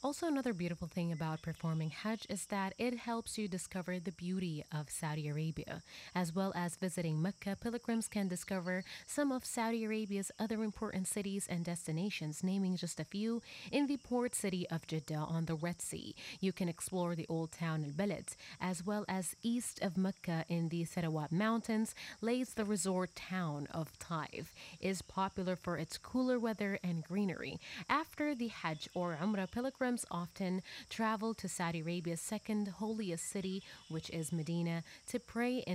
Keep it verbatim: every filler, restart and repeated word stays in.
Also, another beautiful thing about performing Hajj is that it helps you discover the beauty of Saudi Arabia. As well as visiting Mecca, pilgrims can discover some of Saudi Arabia's other important cities and destinations, naming just a few. In the port city of Jeddah on the Red Sea, you can explore the old town Al Balad, as well as east of Mecca in the Sarawat Mountains lays the resort town of Taif, is popular for its cooler weather and greenery. After the Hajj or Umrah, pilgrims often travel to Saudi Arabia's second holiest city, which is Medina, to pray in